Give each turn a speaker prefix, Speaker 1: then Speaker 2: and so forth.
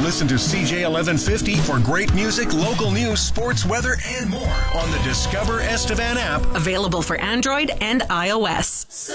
Speaker 1: Listen to CJ 1150 for great music, local news, sports, weather, and more on the Discover Estevan app.
Speaker 2: Available for Android and iOS.